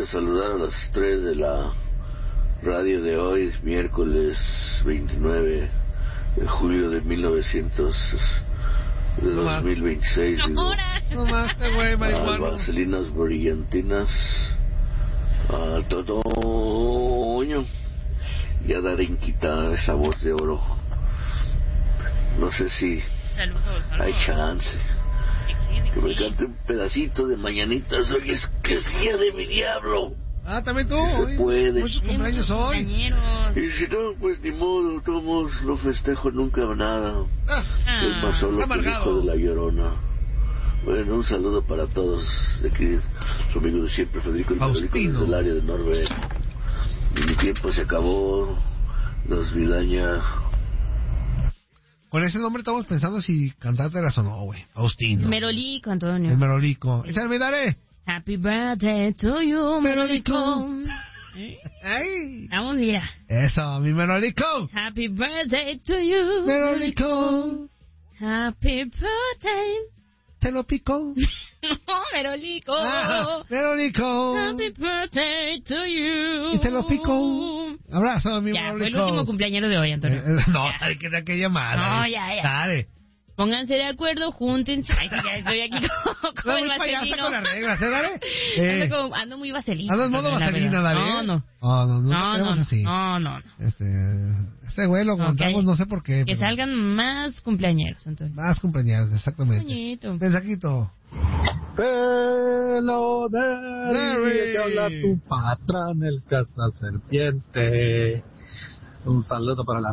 saludar a las 3 de la radio de hoy, miércoles 29 de julio de 2026. No más, güey, marihuana. Vaselinas brillantinas, a Todoño y a Darinquita, esa voz de oro. No sé si hay chance que me cante un pedacito de mañanitas. Hoy es que día de mi diablo. También tú. Si se puede. Muchos cumpleaños hoy. Y si no, pues ni modo, todos no festejo nunca nada. Es más solo que el hijo de la Llorona. Bueno, un saludo para todos. De aquí, su amigo de siempre, Federico el Federico, del área de Noruega. Y mi tiempo se acabó. Los Vidaña. Con ese nombre estamos pensando si cantártelas o no, güey. Faustino. Merolico, Antonio. El Merolico. Échame, dale. Happy birthday to you, Merolico. ¡Ay! Vamos, mira. Eso, mi Merolico. Happy birthday to you, Merolico. Happy birthday. Te lo pico. No, Merolico. Merolico. Happy birthday to you. Y te lo pico. Abrazo, mi Merolico. Ya, fue el último cumpleañero de hoy, Antonio. No, hay que dar que llamar. No, ya. Dale. Pónganse de acuerdo, júntense. Ay, sí, ya estoy aquí como el vaselino. Con las reglas, dale. Ando muy vaselina. Ando en modo vaselina, dale. No queremos así. No. Este güey lo contamos, no sé por qué. Que salgan más cumpleañeros, Antonio. Más cumpleaños, exactamente. Coñito. Mensajito. Pelo de que habla tu patrón, el caza serpiente. Un saludo para la